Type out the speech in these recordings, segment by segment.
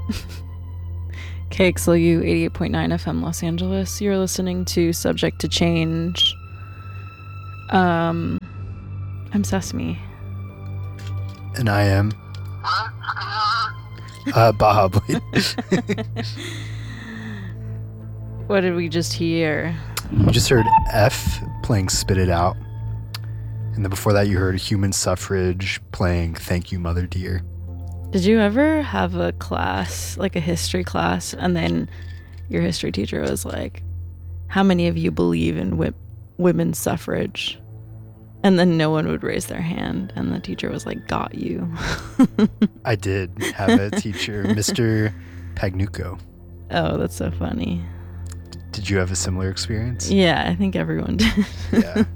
KXLU 88.9 FM Los Angeles. You're listening to Subject to Change. I'm Sesame. And I am Bob. What did we just hear? You just heard F playing Spit It Out. And then before that you heard Human Suffrage playing Thank You Mother Dear. Did you ever have a class, like a history class, and then your history teacher was like, how many of you believe in women's suffrage? And then no one would raise their hand, and the teacher was like, got you. I did have a teacher, Mr. Pagnucco. Oh, that's so funny. Did you have a similar experience? Yeah, I think everyone did. Yeah.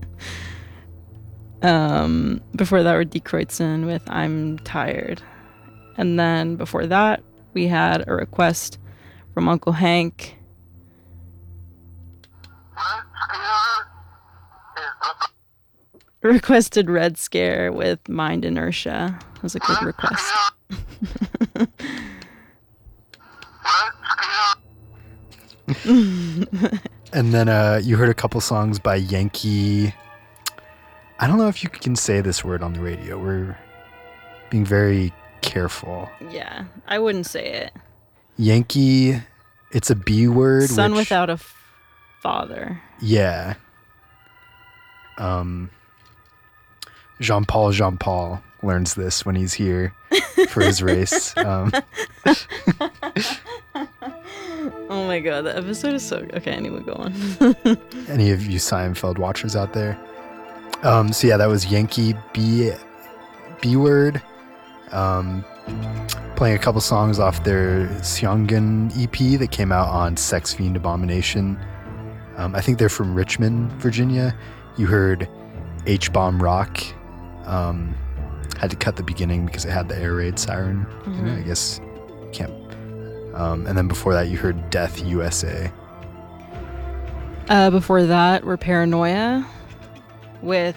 Before that were Die Kreutzen with I'm Tired. And then before that, we had a request from Uncle Hank. Requested Red Scare with Mind Inertia. That was a good request. And then you heard a couple songs by Yankee. I don't know if you can say this word on the radio. We're being very careful. Yeah, I wouldn't say it. Yankee, it's a B word. Son without a father. Yeah. Jean-Paul learns this when he's here for his race. Oh my god, the episode is so... Okay, anyway, go on. Any of you Seinfeld watchers out there? So yeah, that was Yankee B word. Playing a couple songs off their Seongun EP that came out on Sex Fiend Abomination. I think they're from Richmond, Virginia. You heard H-Bomb Rock. Had to cut the beginning because it had the air raid siren. Mm-hmm. I guess can't. And then before that, you heard Death USA. Before that, we're Paranoia with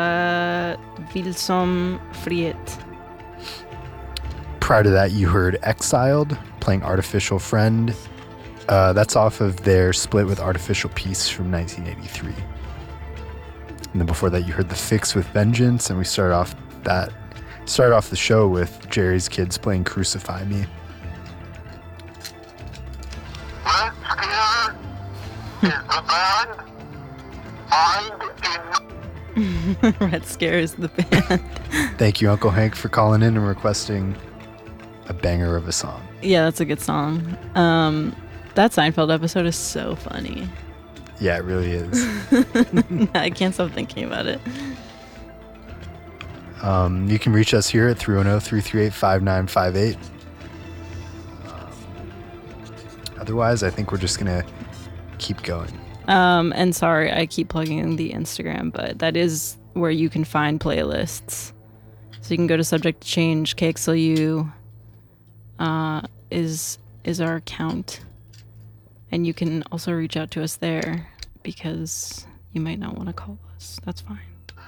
Vilsom Friet. Prior to that, you heard Exiled playing Artificial Friend. That's off of their split with Artificial Peace from 1983. And then before that, you heard The Fix with Vengeance, and we started off the show with Jerry's Kids playing Crucify Me. Red Scare is the band. Thank you, Uncle Hank, for calling in and requesting a banger of a song. Yeah, that's a good song. That Seinfeld episode is so funny. Yeah, it really is. I can't stop thinking about it. You can reach us here at 310-338-5958. Otherwise, I think we're just going to keep going. And sorry, I keep plugging the Instagram, but that is where you can find playlists. So you can go to Subject to Change. KXLU is our account. And you can also reach out to us there because you might not want to call us. That's fine.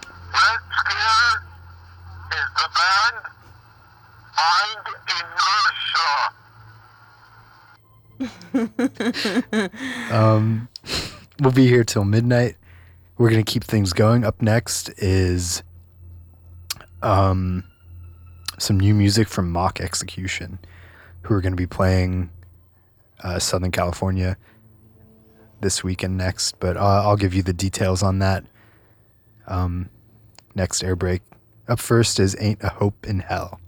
We'll be here till midnight. We're going to keep things going. Up next is some new music from Mock Execution, who are going to be playing Southern California this week and next, but I'll give you the details on that next air break. Up first is Ain't a Hope in Hell.